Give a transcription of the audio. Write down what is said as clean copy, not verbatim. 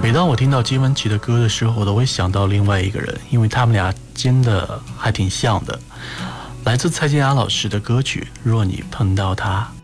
每当我听到金玟岐的歌的时候，我都会想到另外一个人，因为他们俩真的还挺像的。来自蔡健雅老师的歌曲《若你碰到他》。